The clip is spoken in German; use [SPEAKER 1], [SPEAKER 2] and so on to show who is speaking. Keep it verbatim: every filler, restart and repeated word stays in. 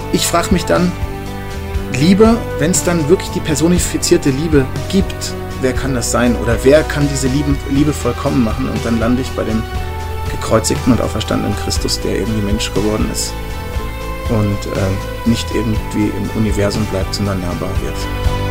[SPEAKER 1] ich frage mich dann, Liebe, wenn es dann wirklich die personifizierte Liebe gibt, wer kann das sein? Oder wer kann diese Liebe, Liebe vollkommen machen? Und dann lande ich bei dem gekreuzigten und auferstandenen Christus, der irgendwie Mensch geworden ist und äh, nicht irgendwie im Universum bleibt, sondern nahbar wird.